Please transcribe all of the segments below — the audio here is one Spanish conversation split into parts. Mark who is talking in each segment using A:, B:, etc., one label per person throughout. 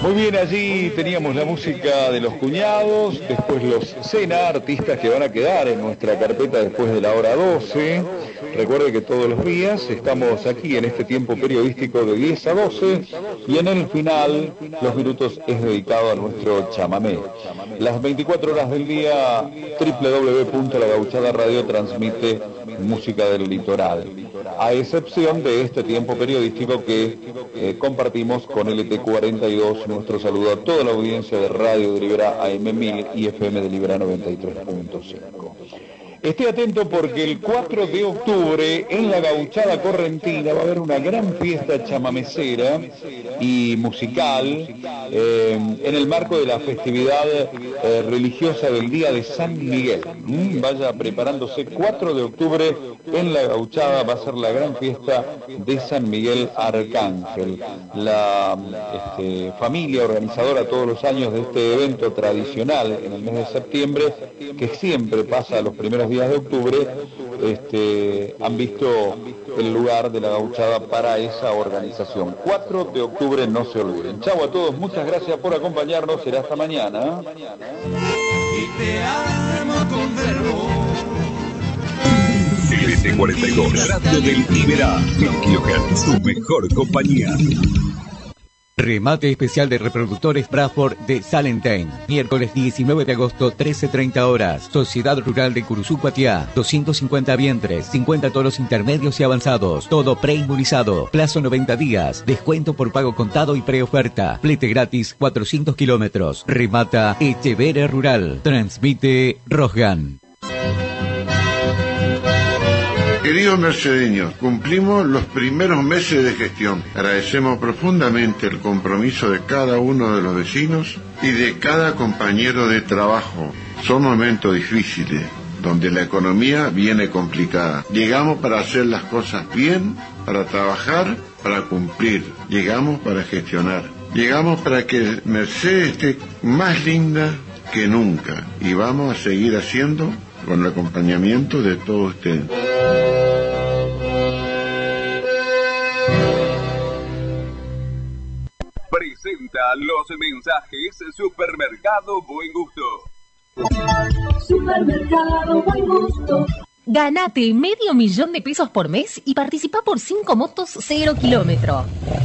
A: Muy bien, allí teníamos la música de los cuñados, después los Cena, artistas que van a quedar en nuestra carpeta después de la hora 12. Recuerde que todos los días estamos aquí en este tiempo periodístico de 10 a 12 y en el final los minutos es dedicado a nuestro chamamé. Las 24 horas del día, www.lagauchadaradio transmite música del litoral, a excepción de este tiempo periodístico que compartimos con LT42. Nuestro saludo a toda la audiencia de Radio de Libera AM1000 y FM de Libera 93.5. Esté atento porque el 4 de octubre en la Gauchada Correntina va a haber una gran fiesta chamamecera y musical en el marco de la festividad religiosa del Día de San Miguel. Vaya preparándose, 4 de octubre en la Gauchada va a ser la gran fiesta de San Miguel Arcángel. La familia organizadora todos los años de este evento tradicional en el mes de septiembre, que siempre pasa a los primeros días de octubre, han visto el lugar de la Gauchada para esa organización. 4 de octubre, no se olviden. Chau a todos, muchas gracias por acompañarnos, será hasta mañana.
B: Y te amo con fervor.
C: LT42, Radio del Libera, 1000 kHz, su mejor compañía.
D: Remate especial de reproductores Bradford de Salentine. Miércoles 19 de agosto, 13:30 horas. Sociedad Rural de Curuzú-Cuatiá. 250 vientres, 50 toros intermedios y avanzados. Todo preinmunizado. Plazo 90 días. Descuento por pago contado y preoferta. Flete gratis 400 kilómetros. Remata Echevere Rural. Transmite Rosgan.
E: Queridos mercedeños, cumplimos los primeros meses de gestión. Agradecemos profundamente el compromiso de cada uno de los vecinos y de cada compañero de trabajo. Son momentos difíciles, donde la economía viene complicada. Llegamos para hacer las cosas bien, para trabajar, para cumplir. Llegamos para gestionar. Llegamos para que Mercedes esté más linda que nunca. Y vamos a seguir haciendo con el acompañamiento de todos ustedes.
C: Presenta los mensajes Supermercado Buen Gusto.
F: Supermercado Buen Gusto.
G: Ganate $500,000 por mes y participa por 5 motos 0 kilómetro.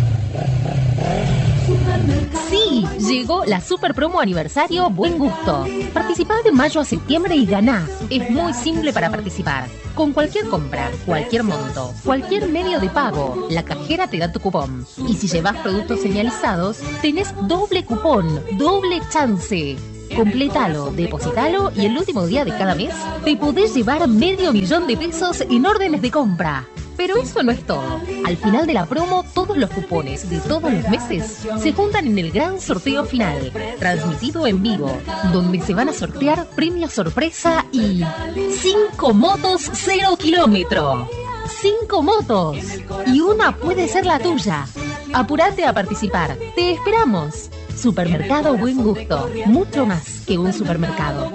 G: Sí, llegó la super promo aniversario Buen Gusto. Participá de mayo a septiembre y ganá. Es muy simple para participar. Con cualquier compra, cualquier monto, cualquier medio de pago, la cajera te da tu cupón. Y si llevas productos señalizados, tenés doble cupón, doble chance. Completalo, depositalo y el último día de cada mes te podés llevar $500,000 en órdenes de compra. Pero eso no es todo. Al final de la promo, todos los cupones de todos los meses se juntan en el gran sorteo final, transmitido en vivo, donde se van a sortear premios sorpresa y 5 motos 0 kilómetro. 5 motos. Y una puede ser la tuya. Apúrate a participar. Te esperamos. Supermercado Buen Gusto. Mucho más que un supermercado.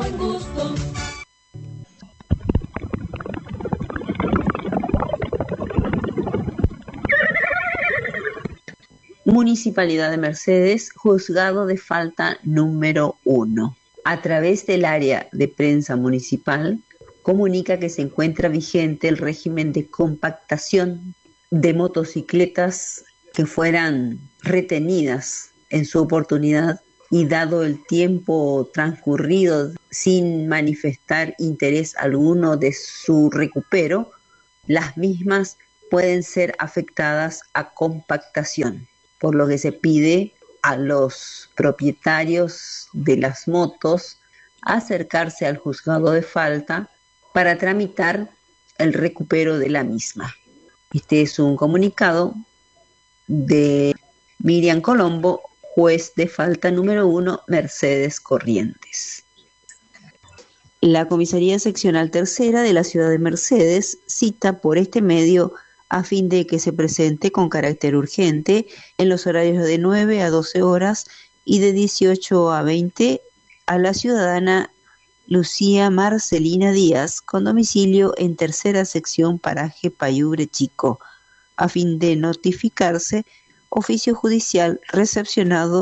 H: Municipalidad de Mercedes, juzgado de falta número 1. A través del área de prensa municipal, comunica que se encuentra vigente el régimen de compactación de motocicletas que fueran retenidas en su oportunidad y dado el tiempo transcurrido sin manifestar interés alguno de su recupero, las mismas pueden ser afectadas a compactación, por lo que se pide a los propietarios de las motos acercarse al juzgado de falta para tramitar el recupero de la misma. Este es un comunicado de Miriam Colombo, juez de falta número 1, Mercedes Corrientes. La Comisaría Seccional Tercera de la Ciudad de Mercedes cita por este medio a fin de que se presente con carácter urgente en los horarios de 9 a 12 horas y de 18 a 20 a la ciudadana Lucía Marcelina Díaz, con domicilio en tercera sección paraje Payubre Chico, a fin de notificarse oficio judicial recepcionado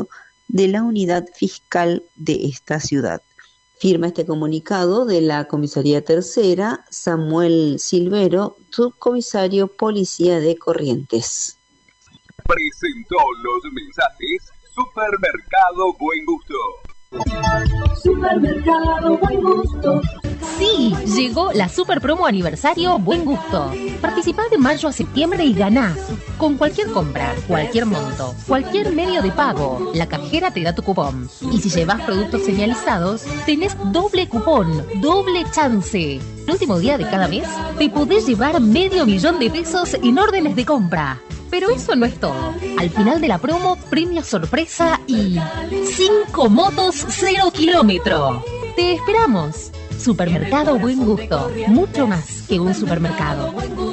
H: de la unidad fiscal de esta ciudad. Firma este comunicado de la Comisaría Tercera, Samuel Silvero, subcomisario Policía de Corrientes.
C: Presentó los mensajes Supermercado Buen Gusto.
F: Supermercado Buen Gusto.
G: Sí, llegó la super promo aniversario Buen Gusto. Participá de mayo a septiembre y ganá. Con cualquier compra, cualquier monto, cualquier medio de pago, la cajera te da tu cupón. Y si llevas productos señalizados, tenés doble cupón, doble chance. El último día de cada mes, te podés llevar $500,000 pesos en órdenes de compra. Pero eso no es todo. Al final de la promo, premio sorpresa y 5 motos 0 kilómetro. Te esperamos. Supermercado Buen Gusto. Mucho más que un supermercado.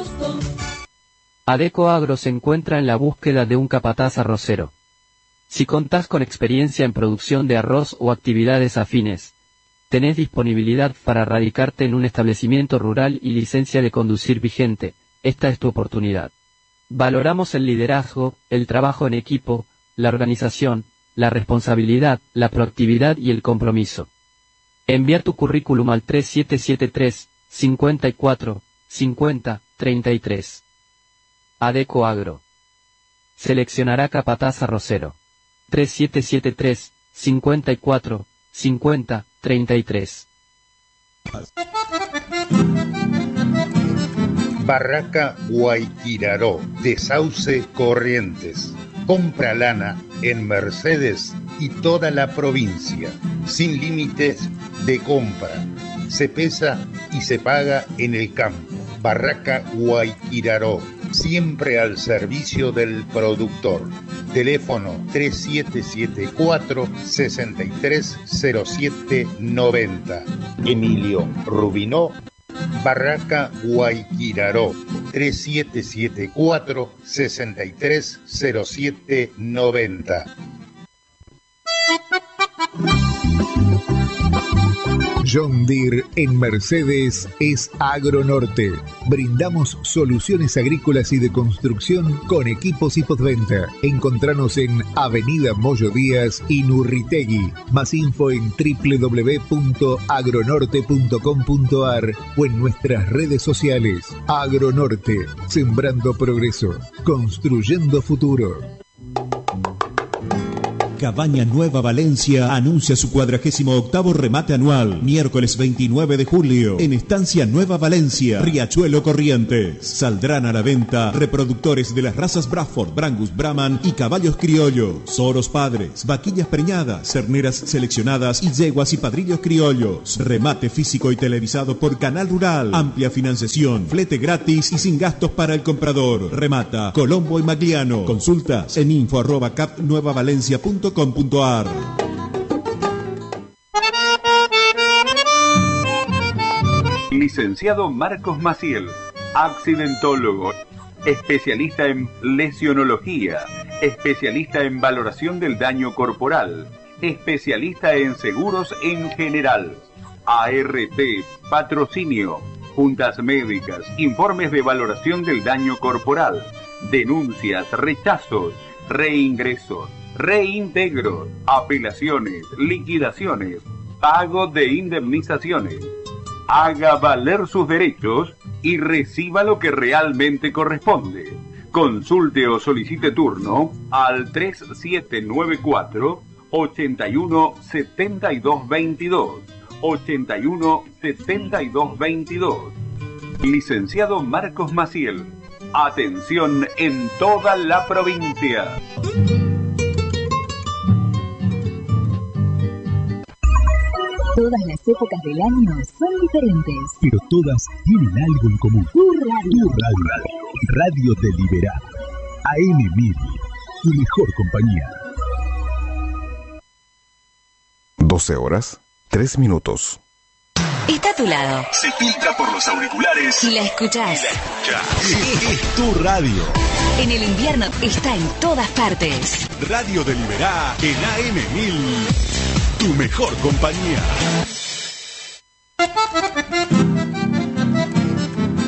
I: Adeco Agro se encuentra en la búsqueda de un capataz arrocero. Si contás con experiencia en producción de arroz o actividades afines, tenés disponibilidad para radicarte en un establecimiento rural y licencia de conducir vigente, esta es tu oportunidad. Valoramos el liderazgo, el trabajo en equipo, la organización, la responsabilidad, la proactividad y el compromiso. Enviar tu currículum al 3773 54 50 33. Adeco Agro. Seleccionará capataz arrocero. 3773 54 50 33.
J: Barraca Guayquiraró, de Sauce Corrientes. Compra lana en Mercedes y toda la provincia, sin límites de compra. Se pesa y se paga en el campo. Barraca Guayquiraró, siempre al servicio del productor. Teléfono 3774-630790. Emilio Rubinó, Barraca Guayquiraró, 3774-630790.
K: John Deere en Mercedes es Agronorte. Brindamos soluciones agrícolas y de construcción con equipos y postventa. Encontranos en Avenida Moyo Díaz y Nurritegui. Más info en www.agronorte.com.ar o en nuestras redes sociales. Agronorte, sembrando progreso, construyendo futuro.
L: Cabaña Nueva Valencia anuncia su 48º remate anual, miércoles 29 de julio, en Estancia Nueva Valencia, Riachuelo Corrientes. Saldrán a la venta reproductores de las razas Bradford, Brangus, Brahman y caballos criollos, oros padres, vaquillas preñadas, cerneras seleccionadas y yeguas y padrillos criollos. Remate físico y televisado por Canal Rural. Amplia financiación, flete gratis y sin gastos para el comprador. Remata Colombo y Magliano. Consultas en info@capnuevavalencia.com.ar.
M: Licenciado Marcos Maciel, accidentólogo, especialista en lesionología, especialista en valoración del daño corporal, especialista en seguros en general, ART, patrocinio, juntas médicas, informes de valoración del daño corporal, denuncias, rechazos, reingresos, reintegros, apelaciones, liquidaciones, pago de indemnizaciones. Haga valer sus derechos y reciba lo que realmente corresponde. Consulte o solicite turno al 3794 81 72 22 81 72 22. Licenciado Marcos Maciel. Atención en toda la provincia.
N: Todas las épocas del año son diferentes,
K: pero todas tienen algo en común.
N: Tu radio.
K: Radio de Liberá. AM1000, tu mejor compañía.
O: 12 horas, 3 minutos.
P: Está a tu lado.
C: Se filtra por los auriculares
P: Y la escuchás.
L: Es tu radio.
P: En el invierno está en todas partes.
L: Radio de Liberá en AM1000. Tu mejor compañía.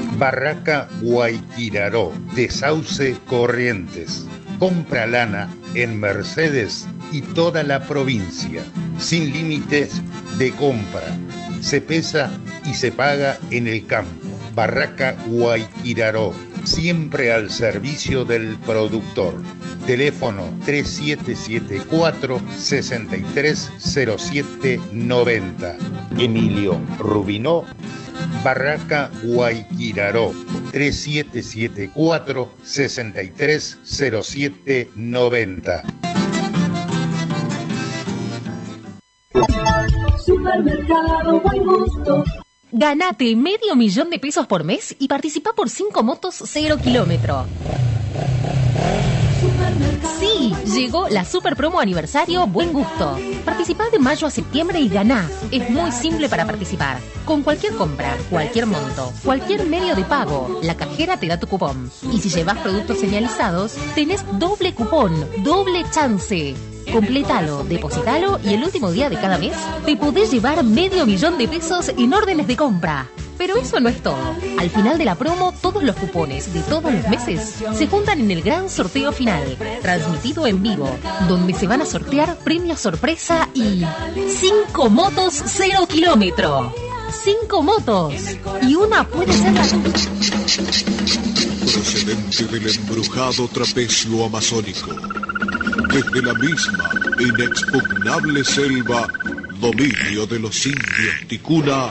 J: Barraca Guayquiraró, de Sauce Corrientes. Compra lana en Mercedes y toda la provincia, sin límites de compra. Se pesa y se paga en el campo. Barraca Guayquiraró, siempre al servicio del productor. Teléfono 3774-630790. Emilio Rubinó, Barraca Guayquiraró, 3774-630790.
F: Supermercado Buen Gusto.
G: Ganate $500,000 por mes y participa por 5 motos 0 kilómetro. Sí, llegó la super promo aniversario Buen Gusto. Participá de mayo a septiembre y ganá. Es muy simple para participar. Con cualquier compra, cualquier monto, cualquier medio de pago, la cajera te da tu cupón. Y si llevas productos señalizados, tenés doble cupón, doble chance. Complétalo, depositalo y el último día de cada mes te podés llevar $500,000 en órdenes de compra. Pero eso no es todo. Al final de la promo, todos los cupones de todos los meses se juntan en el gran sorteo final, transmitido en vivo, donde se van a sortear premios sorpresa y 5 motos 0 kilómetro. 5 motos. Y una puede ser la...
Q: Procedente del embrujado trapecio amazónico. Desde la misma inexpugnable selva, dominio de los indios ticuna,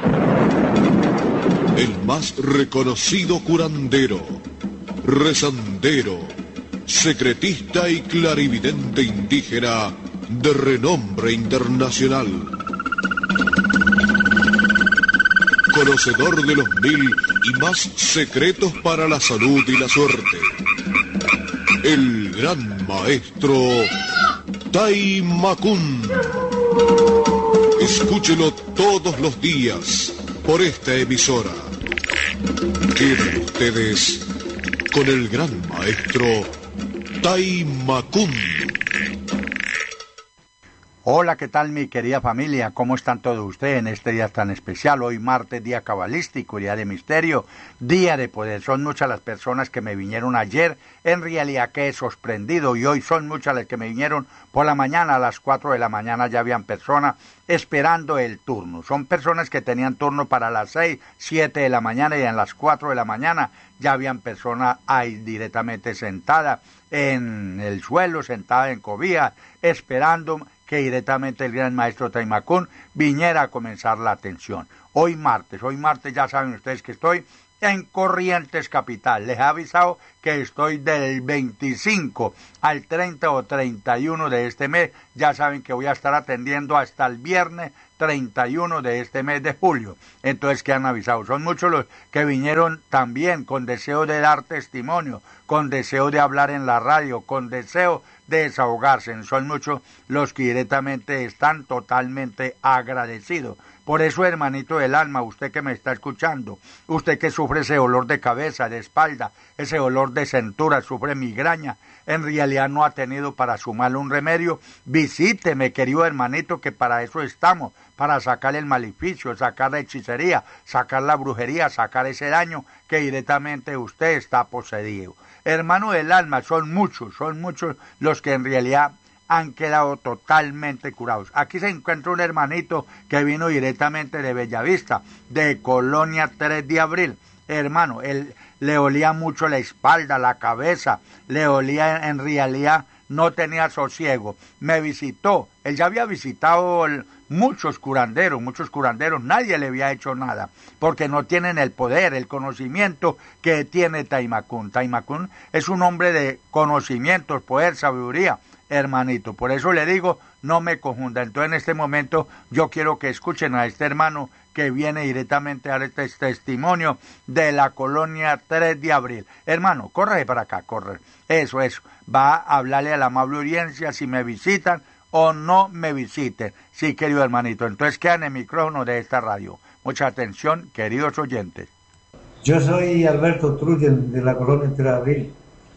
Q: el más reconocido curandero, rezandero, secretista y clarividente indígena de renombre internacional. Conocedor de los 1000 y más secretos para la salud y la suerte. El gran maestro Taimakún. Escúchelo todos los días por esta emisora. Queden ustedes con el gran maestro Taimakún.
R: Hola, ¿qué tal mi querida familia? ¿Cómo están todos ustedes en este día tan especial? Hoy martes, día cabalístico, día de misterio, día de poder. Son muchas las personas que me vinieron ayer, en realidad quedé sorprendido, y hoy son muchas las que me vinieron por la mañana. A las 4 de la mañana ya habían personas esperando el turno. Son personas que tenían turno para las 6, 7 de la mañana, y a las 4 de la mañana ya habían personas ahí directamente sentadas en el suelo, sentadas en cobijas, esperando que directamente el gran maestro Taimakún viniera a comenzar la atención. Hoy martes ya saben ustedes que estoy en Corrientes Capital. Les he avisado que estoy del 25 al 30 o 31 de este mes. Ya saben que voy a estar atendiendo hasta el viernes 31 de este mes de julio. Entonces, ¿qué han avisado? Son muchos los que vinieron también con deseo de dar testimonio, con deseo de hablar en la radio, con deseo de desahogarse. Son muchos los que directamente están totalmente agradecidos. Por eso, hermanito del alma, usted que me está escuchando, usted que sufre ese dolor de cabeza, de espalda, ese dolor de cintura, sufre migraña, en realidad no ha tenido para sumarle un remedio, visíteme, querido hermanito, que para eso estamos, para sacar el maleficio, sacar la hechicería, sacar la brujería, sacar ese daño que directamente usted está poseído. Hermano del alma, son muchos los que en realidad han quedado totalmente curados. Aquí se encuentra un hermanito que vino directamente de Bellavista, de Colonia 3 de Abril. Hermano, él le olía mucho la espalda, la cabeza, le olía, en realidad no tenía sosiego. Me visitó, él ya había visitado muchos curanderos, nadie le había hecho nada, porque no tienen el poder, el conocimiento que tiene Taimakún. Taimakún es un hombre de conocimientos, poder, sabiduría, hermanito. Por eso le digo, no me confunda. Entonces, en este momento, yo quiero que escuchen a este hermano que viene directamente a dar este testimonio de la Colonia 3 de Abril. Hermano, corre para acá, corre. Eso. Va a hablarle a la amable audiencia si me visitan o no me visiten. Sí, querido hermanito. Entonces, queda en el micrófono de esta radio. Mucha atención, queridos oyentes.
S: Yo soy Alberto Truyen, de la Colonia 3 de Abril.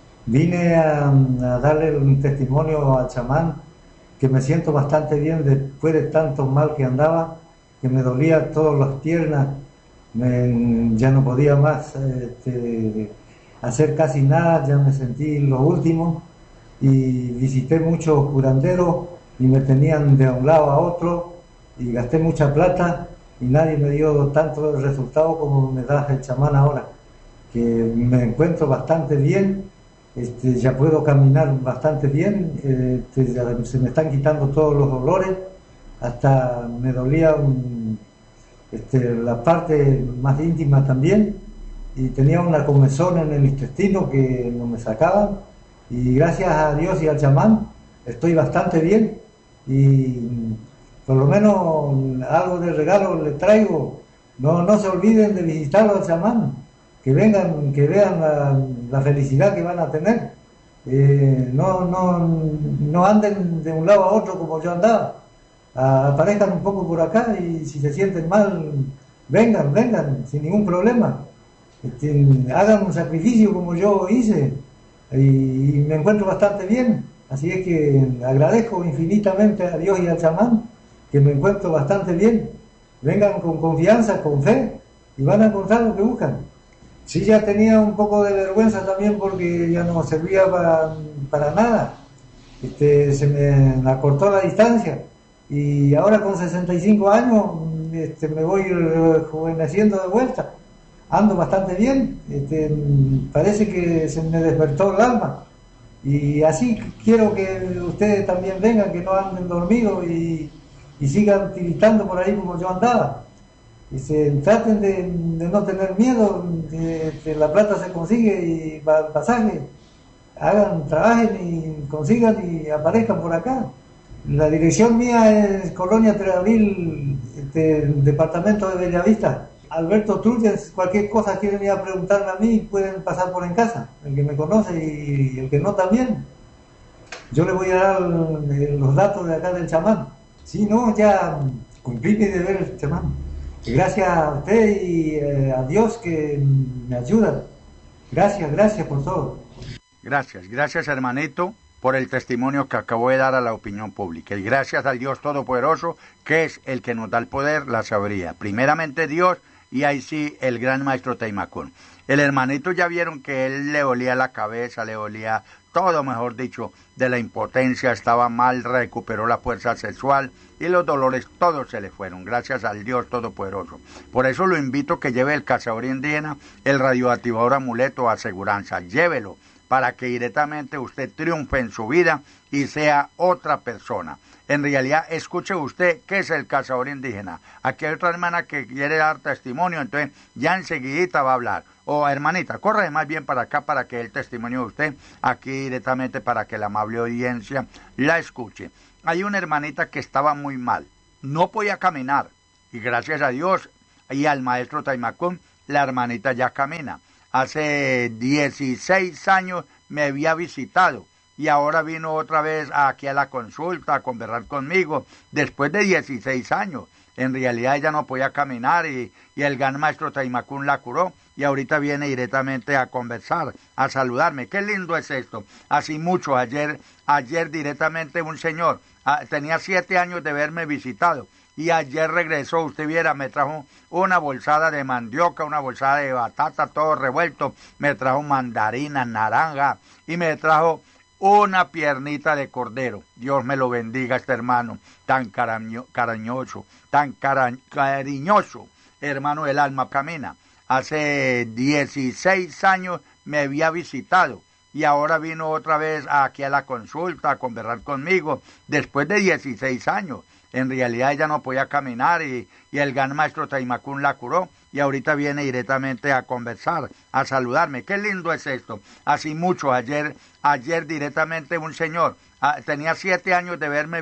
S: Vine a darle un testimonio al chamán, que me siento bastante bien después de tanto mal que andaba, que me dolía todas las piernas, ya no podía más hacer casi nada, ya me sentí lo último, y visité muchos curanderos y me tenían de un lado a otro y gasté mucha plata y nadie me dio tanto resultado como me da el chamán ahora, que me encuentro bastante bien, ya puedo caminar bastante bien, ya se me están quitando todos los dolores, hasta me dolía la parte más íntima también, y tenía una comezón en el intestino que no me sacaban, y gracias a Dios y al chamán estoy bastante bien, y por lo menos algo de regalo les traigo. No se olviden de visitarlo al chamán, que vengan, que vean la felicidad que van a tener. No anden de un lado a otro como yo andaba. Aparezcan un poco por acá y si se sienten mal, vengan, sin ningún problema. Hagan un sacrificio como yo hice y me encuentro bastante bien. Así es que agradezco infinitamente a Dios y al chamán que me encuentro bastante bien. Vengan con confianza, con fe y van a encontrar lo que buscan. Sí, ya tenía un poco de vergüenza también porque ya no servía para nada. Se me acortó la distancia y ahora con 65 años me voy rejuveneciendo de vuelta. Ando bastante bien, parece que se me despertó el alma. Y así quiero que ustedes también vengan, que no anden dormidos y sigan tiritando por ahí como yo andaba. Traten de no tener miedo, que la plata se consigue y para el pasaje, trabajen y consigan y aparezcan por acá. La dirección mía es Colonia 3 de Abril, departamento de Bellavista. Alberto Trujens, cualquier cosa quieren ir a preguntarme a mí, pueden pasar por en casa, el que me conoce y el que no también. Yo le voy a dar los datos de acá del chamán. Sí, no, ya cumplí mi deber, chamán. Gracias a usted y a Dios que me ayudan. Gracias por todo.
R: Gracias hermanito por el testimonio que acabo de dar a la opinión pública. Y gracias al Dios Todopoderoso, que es el que nos da el poder, la sabiduría. Primeramente Dios y ahí sí el gran maestro Taimacún. El hermanito ya vieron que él le olía la cabeza, le olía todo, mejor dicho, de la impotencia, estaba mal, recuperó la fuerza sexual y los dolores todos se le fueron, gracias al Dios Todopoderoso. Por eso lo invito a que lleve el cazador indígena, el radioactivador amuleto aseguranza, llévelo para que directamente usted triunfe en su vida y sea otra persona. En realidad, escuche usted qué es el cazador indígena. Aquí hay otra hermana que quiere dar testimonio, entonces ya enseguidita va a hablar. Hermanita, corre más bien para acá para que el testimonio de usted, aquí directamente para que la amable audiencia la escuche. Hay una hermanita que estaba muy mal, no podía caminar, y gracias a Dios y al maestro Taimacún, la hermanita ya camina. Hace 16 años me había visitado y ahora vino otra vez aquí a la consulta a conversar conmigo después de 16 años. En realidad ella no podía caminar y el gran maestro Taimacún la curó y ahorita viene directamente a conversar, a saludarme. Qué lindo es esto. Así mucho. Ayer directamente un señor, tenía 7 años de haberme visitado y ayer regresó, usted viera, me trajo una bolsada de mandioca, una bolsada de batata, todo revuelto, me trajo mandarinas, naranja y me trajo una piernita de cordero. Dios me lo bendiga, este hermano tan cariñoso, hermano del alma, camina. Hace 16 años me había visitado y ahora vino otra vez aquí a la consulta a conversar conmigo después de 16 años. En realidad ella no podía caminar y el gran maestro Taimacún la curó y ahorita viene directamente a conversar, a saludarme. Qué lindo es esto. Así mucho. Ayer directamente un señor, tenía 7 años de verme